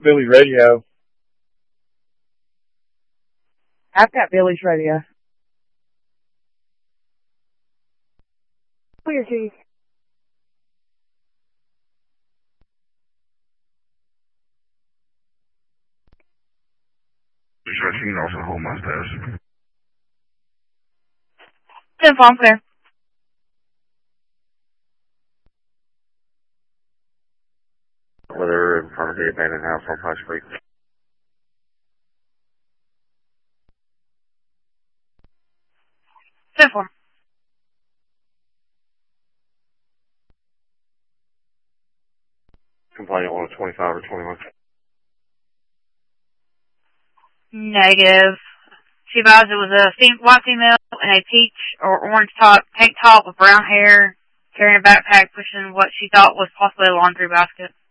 Billy radio. I've got Billy's radio. Where's he? She can also hold mustache. 10 farm clear. Whether in front of the abandoned house on High Street. Form. Complaint on 25 or 21. Negative. She advised it was a white female in a peach or orange tank top with brown hair, carrying a backpack, pushing what she thought was possibly a laundry basket.